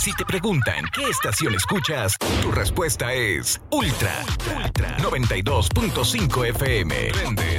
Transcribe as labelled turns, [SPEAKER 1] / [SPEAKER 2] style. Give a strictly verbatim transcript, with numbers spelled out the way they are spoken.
[SPEAKER 1] Si te preguntan qué estación escuchas, tu respuesta es Ultra, Ultra noventa y dos punto cinco F M. Prende